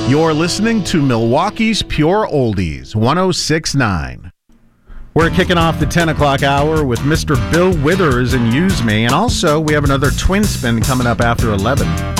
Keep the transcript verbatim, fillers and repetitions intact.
You're listening to Milwaukee's Pure Oldies, one oh six point nine. We're kicking off the ten o'clock hour with Mister Bill Withers and Use Me, and also we have another twin spin coming up after eleven.